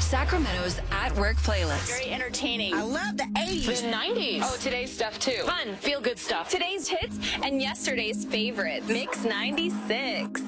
Sacramento's At Work playlist. Very entertaining. I love the 80s. The 90s. Oh, today's stuff too. Fun, feel good stuff. Today's hits and yesterday's favorites. Mix 96.